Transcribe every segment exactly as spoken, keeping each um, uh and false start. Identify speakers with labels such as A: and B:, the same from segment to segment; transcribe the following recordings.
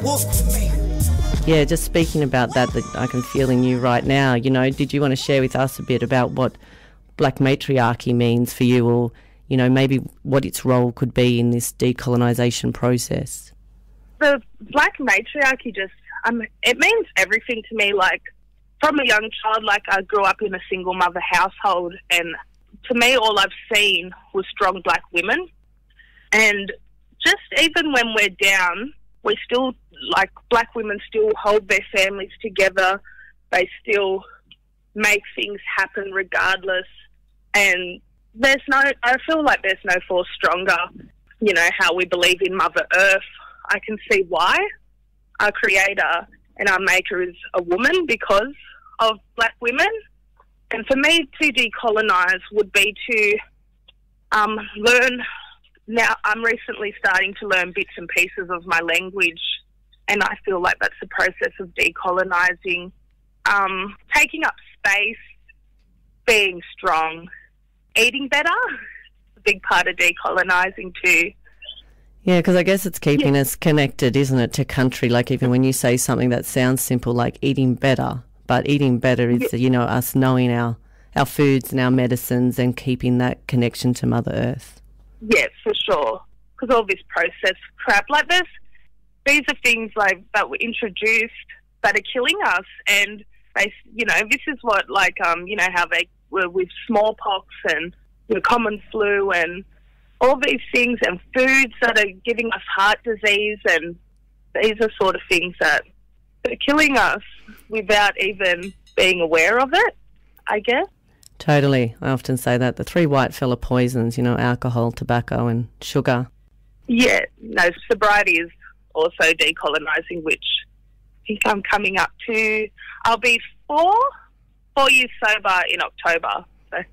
A: Yeah, just speaking about that, that I can feel in you right now, you know, did you want to share with us a bit about what black matriarchy means for you, or, you know, maybe what its role could be in this decolonisation process?
B: The black matriarchy just, um, it means everything to me. Like, from a young child, like, I grew up in a single mother household, and to me, all I've seen was strong black women. And just even when we're down, we still, like, black women still hold their families together. They still make things happen regardless. And there's no, I feel like there's no force stronger. You know, how we believe in Mother Earth. I can see why. Our creator and our maker is a woman because of black women. And for me to decolonise would be to um, learn. Now, I'm recently starting to learn bits and pieces of my language, and I feel like that's the process of decolonising. Um, taking up space, being strong, eating better, a big part of decolonising too.
A: Yeah, because I guess it's keeping yeah. us connected, isn't it, to country? Like, even when you say something that sounds simple, like eating better, but eating better is, yeah. you know, us knowing our, our foods and our medicines and keeping that connection to Mother Earth.
B: Yeah, for sure. Because all this processed crap like this, these are things like that were introduced that are killing us. And they, you know, this is what, like, um, you know, how they were with smallpox and the common flu and all these things, and foods that are giving us heart disease, and these are sort of things that are killing us without even being aware of it, I guess.
A: Totally. I often say that. The three white fella poisons, you know, alcohol, tobacco and sugar.
B: Yeah. No, sobriety is also decolonising, which I think I'm coming up to. I'll be four, four years sober in October. So.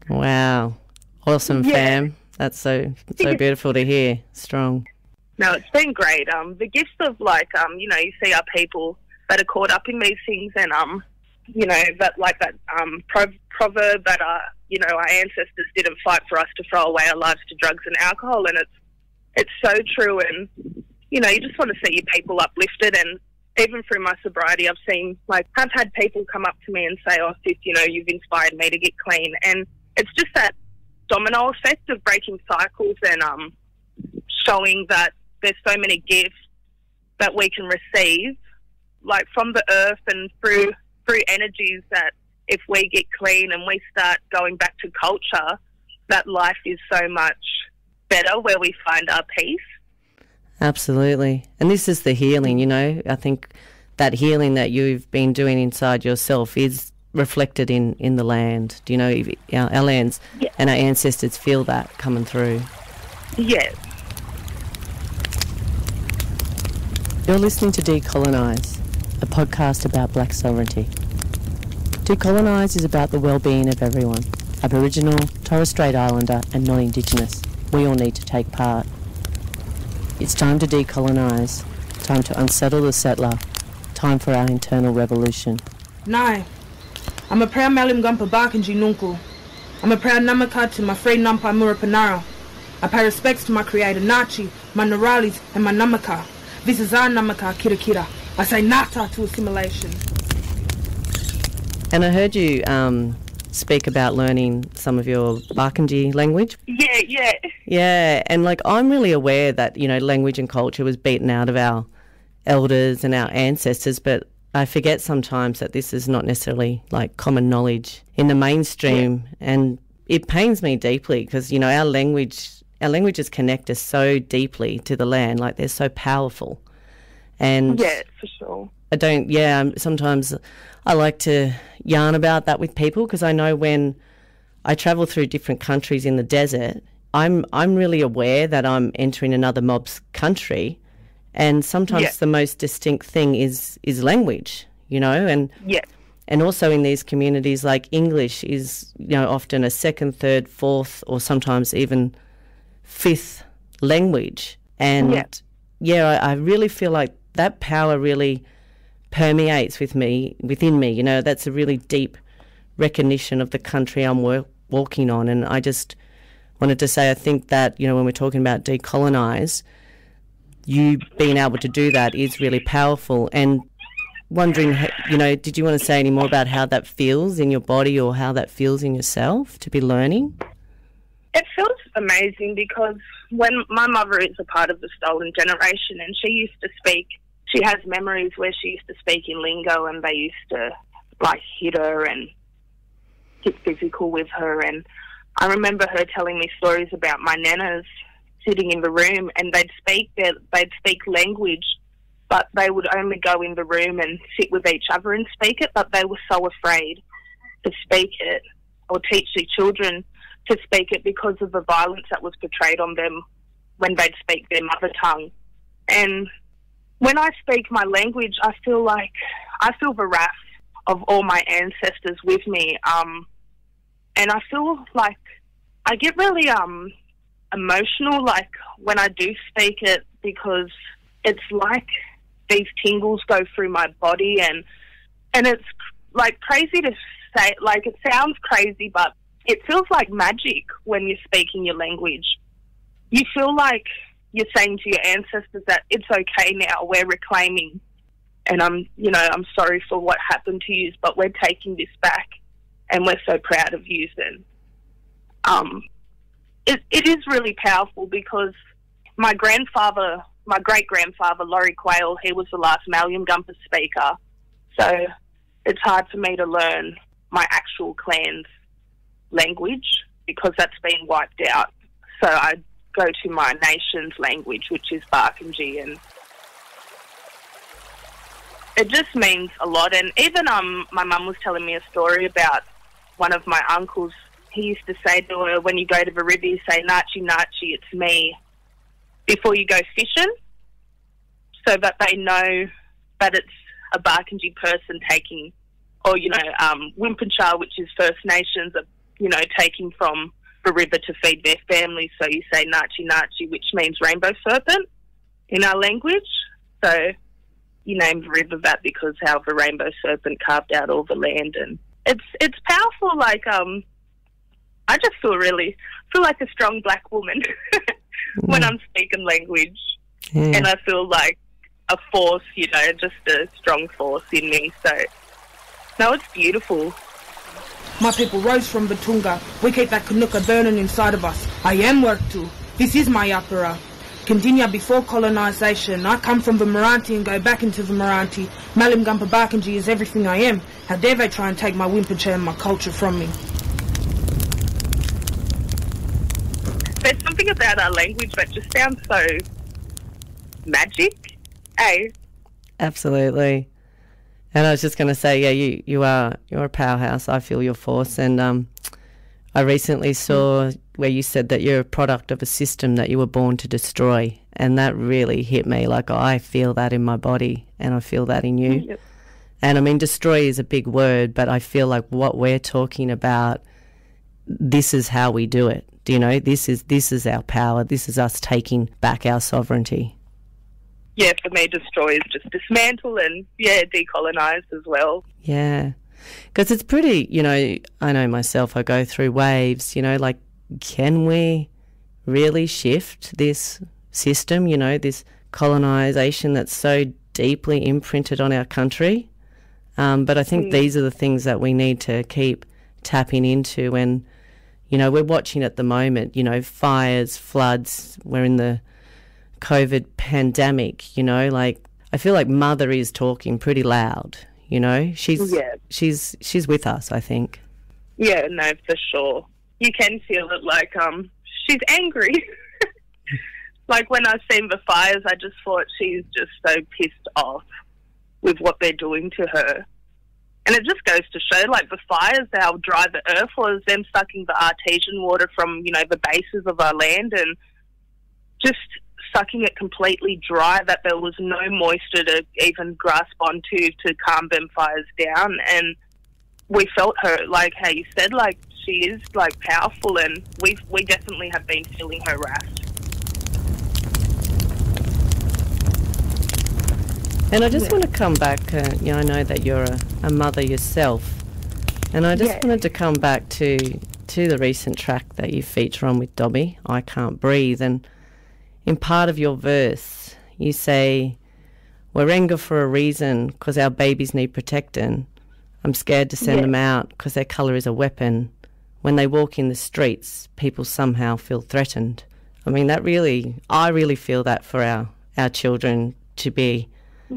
A: Wow. Awesome, yeah. fam. That's so so beautiful to hear. Strong.
B: No, it's been great. Um, the gifts of, like, um, you know, you see our people that are caught up in these things, and um, you know, that like that um pro- proverb that uh, you know, our ancestors didn't fight for us to throw away our lives to drugs and alcohol, and it's it's so true. And you know, you just want to see your people uplifted. And even through my sobriety, I've seen, like, I've had people come up to me and say, "Oh, sis, you know, you've inspired me to get clean," and it's just that domino effect of breaking cycles and um, showing that there's so many gifts that we can receive, like from the earth and through through energies, that if we get clean and we start going back to culture, that life is so much better where we find our peace.
A: Absolutely. And this is the healing, you know. I think that healing that you've been doing inside yourself is reflected in, in the land. Do you know, our, our lands yeah. and our ancestors feel that coming through.
B: Yes.
A: You're listening to Decolonise, a podcast about black sovereignty. Decolonise is about the well-being of everyone, Aboriginal, Torres Strait Islander and non-Indigenous. We all need to take part. It's time to decolonise, time to unsettle the settler, time for our internal revolution.
C: Nai. I'm a prayer malim gampa barkanji nunku. I'm a prayer namaka to my frey nampa murapanara. I pay respects to my creator Nachi, my Naralis and my namaka. This is our namaka kira kira. I say nata to assimilation.
A: And I heard you um, speak about learning some of your Barkindji language.
B: Yeah, yeah.
A: Yeah, and like I'm really aware that, you know, language and culture was beaten out of our elders and our ancestors, but I forget sometimes that this is not necessarily like common knowledge in the mainstream, yeah. and it pains me deeply because, you know, our language, our languages connect us so deeply to the land, like they're so powerful. And
B: yeah, for sure.
A: I don't, yeah, sometimes I like to yarn about that with people because I know when I travel through different countries in the desert, I'm I'm really aware that I'm entering another mob's country. And sometimes yeah. the most distinct thing is, is language, you know, and
B: yeah.
A: and also in these communities, like English is, you know, often a second, third, fourth, or sometimes even fifth language. And yeah, yeah I, I really feel like that power really permeates with me, within me. You know, that's a really deep recognition of the country I'm wor- walking on. And I just wanted to say, I think that, you know, when we're talking about decolonise, you being able to do that is really powerful. And wondering, you know, did you want to say any more about how that feels in your body or how that feels in yourself to be learning?
B: It feels amazing because when my mother is a part of the stolen generation and she used to speak, she has memories where she used to speak in lingo and they used to like hit her and get physical with her. And I remember her telling me stories about my nanas sitting in the room and they'd speak their, they'd speak language, but they would only go in the room and sit with each other and speak it, but they were so afraid to speak it or teach their children to speak it because of the violence that was portrayed on them when they'd speak their mother tongue. And when I speak my language, I feel like I feel the wrath of all my ancestors with me, um, and I feel like I get really um, emotional, like when I do speak it, because it's like these tingles go through my body, and and it's like crazy to say. Like it sounds crazy, but it feels like magic when you're speaking your language. You feel like you're saying to your ancestors that it's okay now, we're reclaiming. And I'm, you know, I'm sorry for what happened to you, but we're taking this back and we're so proud of you. And um, it, it is really powerful because my grandfather, my great-grandfather, Laurie Quayle, he was the last Malum-Gumpa speaker. So it's hard for me to learn my actual clan's language because that's been wiped out. So I go to my nation's language, which is Barkindji, and it just means a lot. And even um, my mum was telling me a story about one of my uncles. He used to say to her, when you go to the river, you say, "Nachi, Nachi, it's me," before you go fishing, so that they know that it's a Barkindji person taking, or, you know, um, Wimpincha, which is First Nations, are, you know, taking from the river to feed their families. So you say Nachi, Nachi, which means rainbow serpent in our language. So you named the river that because how the rainbow serpent carved out all the land, and it's it's powerful. Like um, I just feel really feel like a strong black woman when I'm speaking language, yeah. And I feel like a force, you know, just a strong force in me. So no, it's beautiful.
C: My people rose from Batunga. We keep that Kanuka burning inside of us. I am work too. This is my yapara. Continue before colonisation. I come from the Moranti and go back into the Moranti. Malum-Gumpa Barkindji is everything I am. How dare they try and take my Wimpincha and my culture from me?
B: There's something about our language that just sounds so magic, eh?
A: Absolutely. And I was just going to say, yeah, you, you are you're a powerhouse. I feel your force. And um, I recently saw where you said that you're a product of a system that you were born to destroy. And that really hit me. Like, I feel that in my body and I feel that in you. Yep. And I mean, destroy is a big word, but I feel like what we're talking about, this is how we do it. Do you know? This is this is our power. This is us taking back our sovereignty.
B: Yeah, for me, destroy is just dismantle and, yeah, decolonise as well.
A: Yeah, because it's pretty, you know, I know myself, I go through waves, you know, like, can we really shift this system, you know, this colonisation that's so deeply imprinted on our country? Um, but I think mm. these are the things that we need to keep tapping into. And, you know, we're watching at the moment, you know, fires, floods, we're in the COVID pandemic, you know, like I feel like Mother is talking pretty loud, you know. She's yeah. she's she's with us, I think.
B: Yeah, no, for sure. You can feel it, like um she's angry. Like when I seen the fires, I just thought she's just so pissed off with what they're doing to her. And it just goes to show, like, the fires, how dry the earth was, them sucking the artesian water from, you know, the bases of our land and just sucking it completely dry, that there was no moisture to even grasp onto to calm them fires down. And we felt her, like how you said, like she is like powerful, and we we definitely have been feeling her wrath.
A: And I just
B: yeah.
A: want to come back, uh, you know, I know that you're a, a mother yourself, and I just yeah. wanted to come back to to the recent track that you feature on with Dobby, I Can't Breathe. And in part of your verse, you say, Warrenga for a reason, because our babies need protecting. I'm scared to send
B: Yeah.
A: them out because their colour is a weapon. When they walk in the streets, people somehow feel threatened. I mean, that really, I really feel that for our, our children to be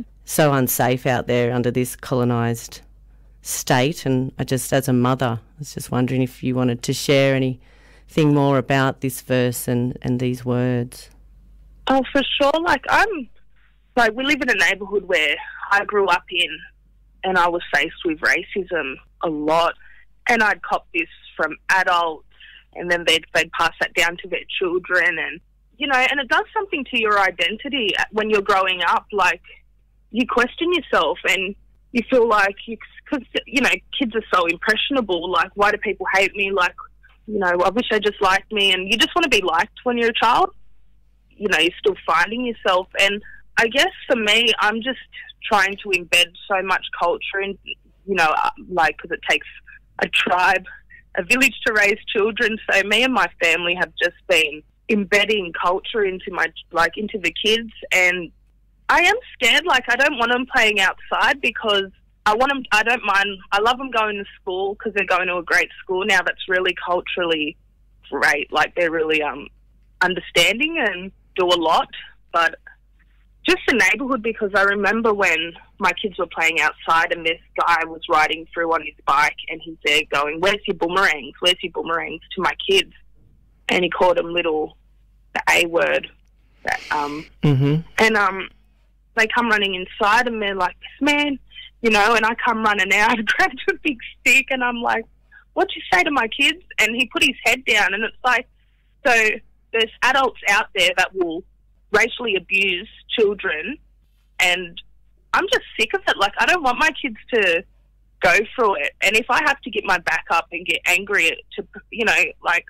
A: so unsafe out there under this colonised state. And I just, as a mother, I was just wondering if you wanted to share anything more about this verse and, and these words.
B: Oh, for sure. Like, I'm, like, we live in a neighbourhood where I grew up in, and I was faced with racism a lot. And I'd cop this from adults, and then they'd, they'd pass that down to their children. And, you know, and it does something to your identity when you're growing up. Like, you question yourself and you feel like, because, you know, kids are so impressionable. Like, why do people hate me? Like, you know, I wish they just liked me. And you just want to be liked when you're a child. You know, you're still finding yourself. And I guess for me, I'm just trying to embed so much culture in, you know, like, because it takes a tribe, a village to raise children. So me and my family have just been embedding culture into my, like, into the kids. And I am scared. Like, I don't want them playing outside because I want them, I don't mind, I love them going to school because they're going to a great school now that's really culturally great. Like, they're really um understanding and do a lot. But just the neighbourhood, because I remember when my kids were playing outside and this guy was riding through on his bike and he's there going, where's your boomerangs? Where's your boomerangs to my kids? And he called them little, the A word. That, um,
A: Mm-hmm.
B: and um, they come running inside and they're like, this man, you know, and I come running out and grabbed a big stick and I'm like, what'd you say to my kids? And he put his head down and it's like, so there's adults out there that will racially abuse children, and I'm just sick of it. Like, I don't want my kids to go through it, and if I have to get my back up and get angry to, you know, like,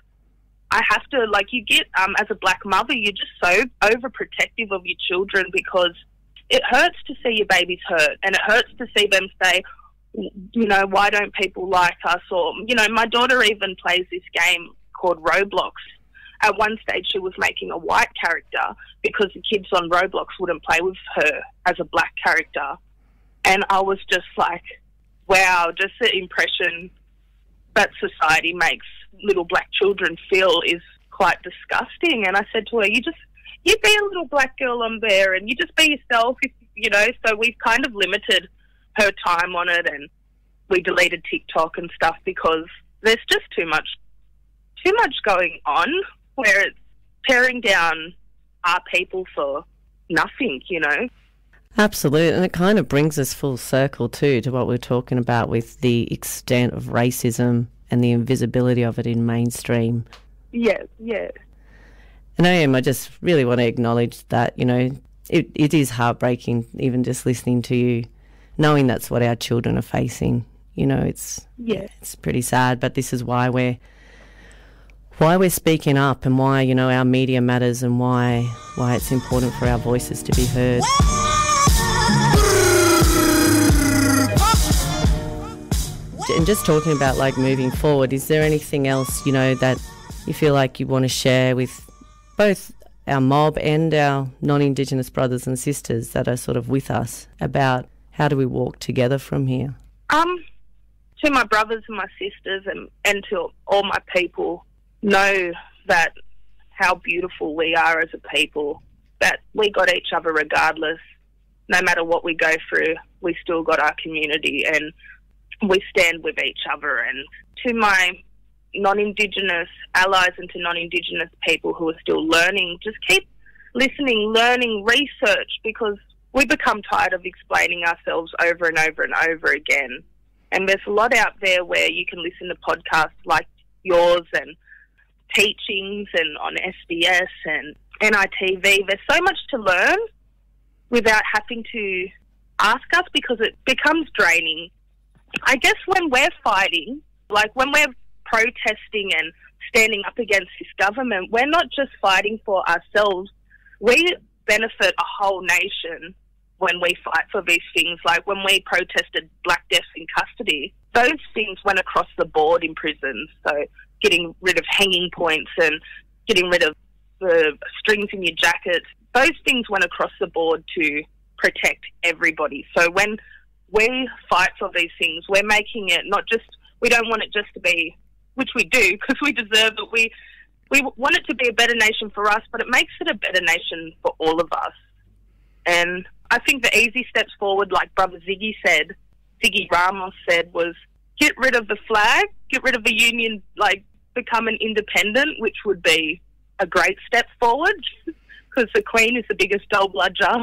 B: I have to, like, you get, um, as a black mother, you're just so overprotective of your children because it hurts to see your babies hurt, and it hurts to see them say, you know, why don't people like us? Or, you know, my daughter even plays this game called Roblox. At one stage, she was making a white character because the kids on Roblox wouldn't play with her as a black character. And I was just like, wow, just the impression that society makes little black children feel is quite disgusting. And I said to her, you just, you be a little black girl on there and you just be yourself, if, you know. So we've kind of limited her time on it, and we deleted TikTok and stuff because there's just too much, too much going on, where it's tearing down our people for nothing, you know.
A: Absolutely, and it kind of brings us full circle too to what we're talking about with the extent of racism and the invisibility of it in mainstream.
B: Yeah, yeah.
A: And I am, I just really want to acknowledge that, you know, it, it is heartbreaking even just listening to you, knowing that's what our children are facing. You know, it's
B: Yeah.
A: it's pretty sad, but this is why we're why we're speaking up and why, you know, our media matters and why why it's important for our voices to be heard. And just talking about, like, moving forward, is there anything else, you know, that you feel like you want to share with both our mob and our non-Indigenous brothers and sisters that are sort of with us about how do we walk together from here?
B: Um, to my brothers and my sisters and, and to all my people, know that how beautiful we are as a people, that we got each other regardless. No matter what we go through, we still got our community and we stand with each other. And to my non-Indigenous allies and to non-Indigenous people who are still learning, just keep listening, learning, research, because we become tired of explaining ourselves over and over and over again. And there's a lot out there where you can listen to podcasts like yours and teachings and on S B S and N I T V. There's so much to learn without having to ask us, because it becomes draining. I guess when we're fighting, like when we're protesting and standing up against this government, we're not just fighting for ourselves. We benefit a whole nation when we fight for these things. Like when we protested black deaths in custody, those things went across the board in prisons. So getting rid of hanging points and getting rid of the strings in your jacket, those things went across the board to protect everybody. So when we fight for these things, we're making it not just, we don't want it just to be, which we do because we deserve it, we, we want it to be a better nation for us, but it makes it a better nation for all of us. And I think the easy steps forward, like Brother Ziggy said, Ziggy Ramos said, was get rid of the flag, get rid of the union, like become an independent, which would be a great step forward because the Queen is the biggest doll bludger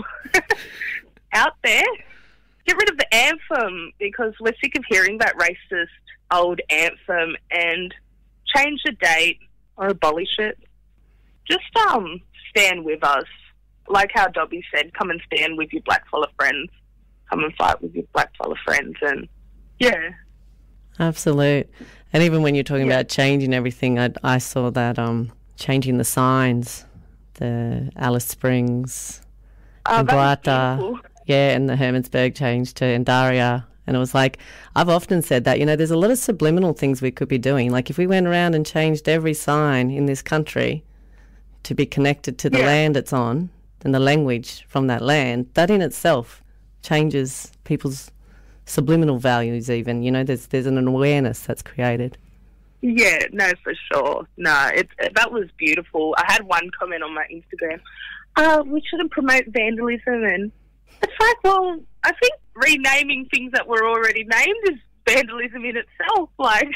B: out there. Get rid of the anthem because we're sick of hearing that racist old anthem, and change the date or abolish it. Just um stand with us. Like how Dobby said, come and stand with your blackfella friends. Come and fight with your blackfella friends. And yeah.
A: Absolute. And even when you're talking
B: Yeah.
A: about changing everything, I, I saw that um changing the signs, the Alice Springs,
B: Oh,
A: and
B: that was
A: Guata,
B: beautiful.
A: yeah, and the Hermansburg changed to Indaria. And it was like, I've often said that, you know, there's a lot of subliminal things we could be doing. Like if we went around and changed every sign in this country to be connected to the
B: Yeah.
A: land it's on and the language from that land, that in itself changes people's subliminal values even. You know, there's there's an awareness that's created.
B: Yeah, no, for sure. No, it, it, that was beautiful. I had one comment on my Instagram. Uh, we shouldn't promote vandalism, and it's like, well, I think renaming things that were already named is vandalism in itself, like,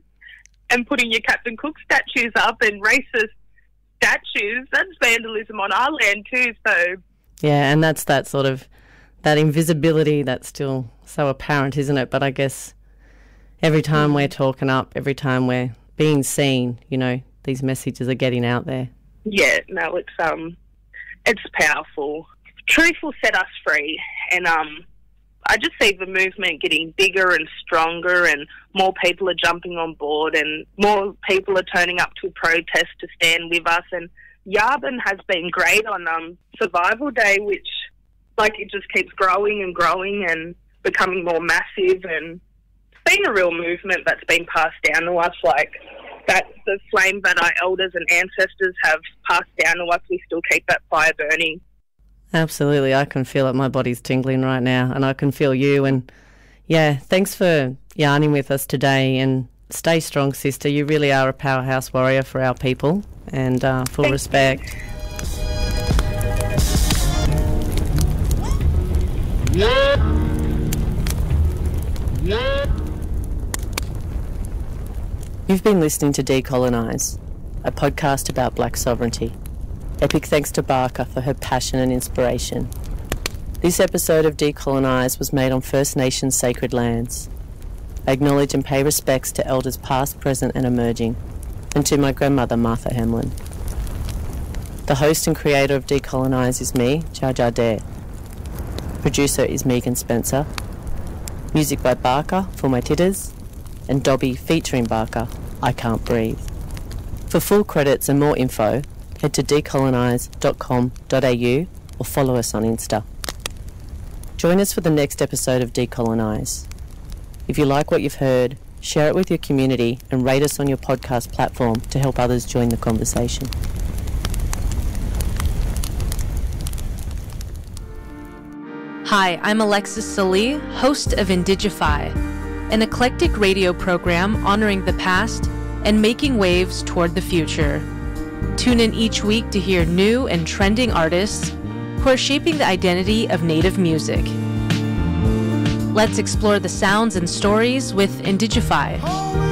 B: and putting your Captain Cook statues up and racist statues, that's vandalism on our land too, so...
A: Yeah, and that's that sort of, that invisibility that's still so apparent, isn't it? But I guess every time we're talking up, every time we're being seen, you know, these messages are getting out there.
B: Yeah, no, it's um, it's powerful. Truth will set us free, and um, I just see the movement getting bigger and stronger, and more people are jumping on board, and more people are turning up to protest to stand with us. And Yabin has been great on um Survival Day, which like it just keeps growing and growing and becoming more massive, and it's been a real movement that's been passed down to us, like. That the flame that our elders and ancestors have passed down to us, we still keep that fire burning.
A: Absolutely. I can feel it. My body's tingling right now, and I can feel you. And yeah, thanks for yarning with us today, and stay strong, sister. You really are a powerhouse warrior for our people, and uh, full
B: Thank
A: respect.
D: Yeah. Yeah.
A: You've been listening to Decolonise, a podcast about black sovereignty. Epic thanks to Barker for her passion and inspiration. This episode of Decolonise was made on First Nations sacred lands. I acknowledge and pay respects to elders past, present and emerging, and to my grandmother Martha Hamlin. The host and creator of Decolonise is me, Jar Jar Dare. Producer is Megan Spencer. Music by Barker, For My Titters, and Dobby featuring Barker, I Can't Breathe. For full credits and more info, head to decolonise dot com dot a u or follow us on Insta. Join us for the next episode of Decolonise. If you like what you've heard, share it with your community and rate us on your podcast platform to help others join the conversation.
E: Hi, I'm Alexis Salee, host of Indigify, an eclectic radio program honoring the past and making waves toward the future. Tune in each week to hear new and trending artists who are shaping the identity of Native music. Let's explore the sounds and stories with Indigify.